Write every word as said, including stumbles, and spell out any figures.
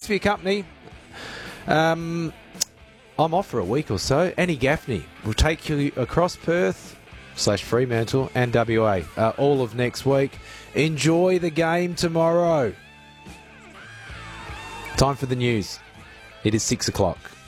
for your company. Um, I'm off for a week or so. Annie Gaffney will take you across Perth slash Fremantle and W A uh, all of next week. Enjoy the game tomorrow. Time for the news. It is six o'clock.